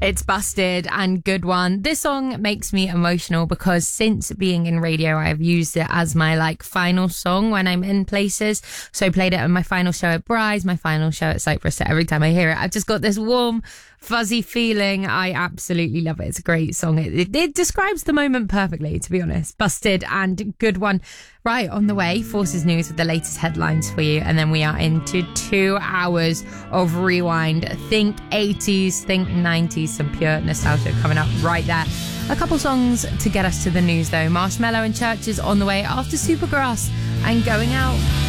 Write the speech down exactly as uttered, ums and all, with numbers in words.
It's Busted and Good One. This song makes me emotional because since being in radio, I've used it as my like final song when I'm in places. So I played it on my final show at Bride's, my final show at Cyprus. So every time I hear it, I've just got this warm, fuzzy feeling. I absolutely love it. It's a great song. It, it, it describes the moment perfectly, to be honest. Busted and Good One. Right, on the way, Forces News with the latest headlines for you. And then we are into two hours of rewind. Think eighties, think nineties, some pure nostalgia coming up right there. A couple songs to get us to the news, though. Marshmello and Churches on the way after Supergrass and Going Out.